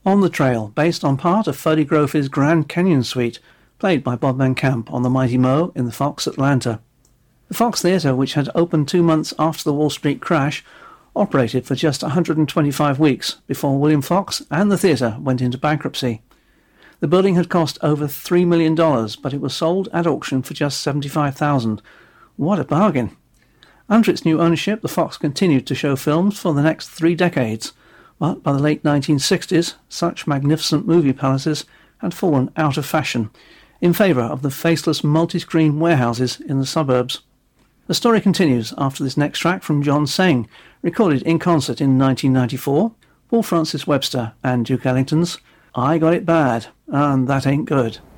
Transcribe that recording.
On the Trail, based on part of Freddie Groff's Grand Canyon Suite, played by Bob Van Camp on the Mighty Mo in the Fox Atlanta. The Fox Theatre, which had opened 2 months after the Wall Street crash, operated for just 125 weeks before William Fox and the theatre went into bankruptcy. The building had cost over $3 million, but it was sold at auction for just $75,000. What a bargain! Under its new ownership, the Fox continued to show films for the next 3 decades, but by the late 1960s, such magnificent movie palaces had fallen out of fashion in favour of the faceless multi-screen warehouses in the suburbs. The story continues after this next track from John Seng, recorded in concert in 1994, Paul Francis Webster and Duke Ellington's I Got It Bad, and That Ain't Good.